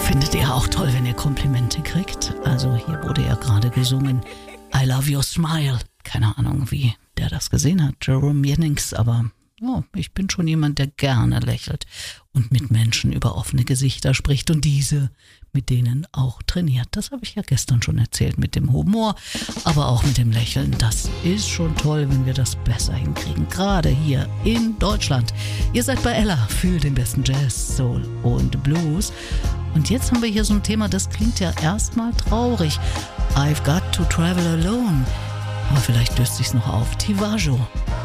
Findet ihr auch toll, wenn ihr Komplimente kriegt? Also hier wurde ja gerade gesungen I love your smile. Keine Ahnung, wie der das gesehen hat, Jerome Jennings, aber ich bin schon jemand, der gerne lächelt und mit Menschen über offene Gesichter spricht und diese mit denen auch trainiert. Das habe ich ja gestern schon erzählt mit dem Humor, aber auch mit dem Lächeln. Das ist schon toll, wenn wir das besser hinkriegen, gerade hier in Deutschland. Ihr seid bei Ella für den besten Jazz, Soul und Blues. Und jetzt haben wir hier so ein Thema, das klingt ja erstmal traurig. I've got to travel alone. Aber vielleicht löst sich's noch auf. Tivajo.